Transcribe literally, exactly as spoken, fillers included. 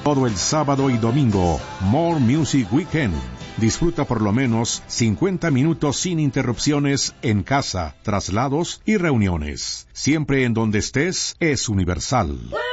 Todo el sábado y domingo, More Music Weekend. Disfruta por lo menos cincuenta minutos sin interrupciones en casa, traslados y reuniones. Siempre en donde estés, es Universal.